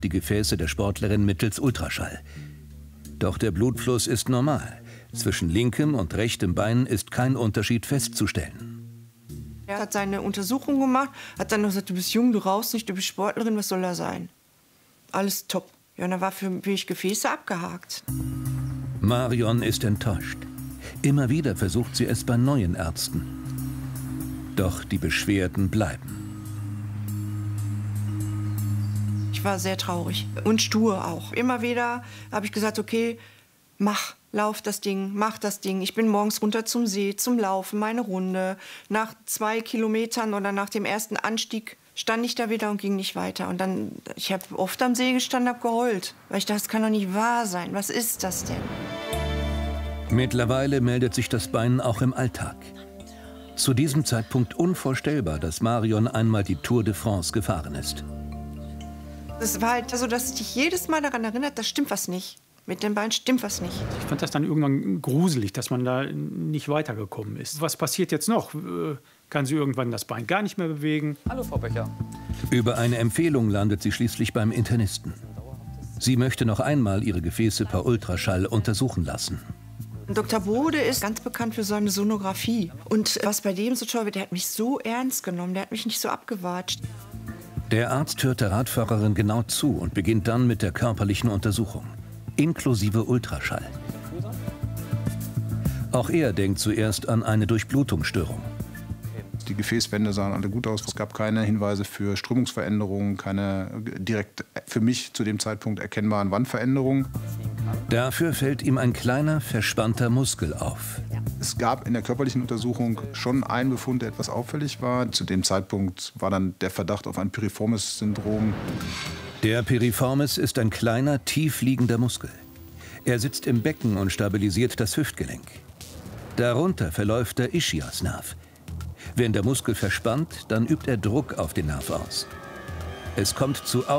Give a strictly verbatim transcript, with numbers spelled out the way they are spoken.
die Gefäße der Sportlerin mittels Ultraschall. Doch der Blutfluss ist normal. Zwischen linkem und rechtem Bein ist kein Unterschied festzustellen. Er hat seine Untersuchung gemacht, hat dann noch gesagt, du bist jung, du rauchst nicht, du bist Sportlerin, was soll er sein? Alles top. Ja, und da war für mich Gefäße abgehakt. Marion ist enttäuscht. Immer wieder versucht sie es bei neuen Ärzten. Doch die Beschwerden bleiben. Ich war sehr traurig und stur auch. Immer wieder habe ich gesagt, okay, mach, lauf das Ding, mach das Ding. Ich bin morgens runter zum See, zum Laufen, meine Runde. Nach zwei Kilometern oder nach dem ersten Anstieg stand ich da wieder und ging nicht weiter. Und dann, ich habe oft am See gestanden, habe geheult, weil ich dachte, das kann doch nicht wahr sein. Was ist das denn? Mittlerweile meldet sich das Bein auch im Alltag. Zu diesem Zeitpunkt unvorstellbar, dass Marion einmal die Tour de France gefahren ist. Es war halt so, dass dich jedes Mal daran erinnert, da stimmt was nicht. Mit dem Bein stimmt was nicht. Ich fand das dann irgendwann gruselig, dass man da nicht weitergekommen ist. Was passiert jetzt noch? Kann sie irgendwann das Bein gar nicht mehr bewegen? Hallo, Frau Becher. Über eine Empfehlung landet sie schließlich beim Internisten. Sie möchte noch einmal ihre Gefäße per Ultraschall untersuchen lassen. Doktor Bode ist ganz bekannt für seine Sonographie. Und was bei dem so toll wird, der hat mich so ernst genommen, der hat mich nicht so abgewatscht. Der Arzt hört der Radfahrerin genau zu und beginnt dann mit der körperlichen Untersuchung, inklusive Ultraschall. Auch er denkt zuerst an eine Durchblutungsstörung. Die Gefäßwände sahen alle gut aus. Es gab keine Hinweise für Strömungsveränderungen, keine direkt für mich zu dem Zeitpunkt erkennbaren Wandveränderungen. Dafür fällt ihm ein kleiner, verspannter Muskel auf. Es gab in der körperlichen Untersuchung schon einen Befund, der etwas auffällig war. Zu dem Zeitpunkt war dann der Verdacht auf ein Piriformis-Syndrom. Der Piriformis ist ein kleiner, tief liegender Muskel. Er sitzt im Becken und stabilisiert das Hüftgelenk. Darunter verläuft der Ischiasnerv. Wenn der Muskel verspannt, dann übt er Druck auf den Nerv aus. Es kommt zu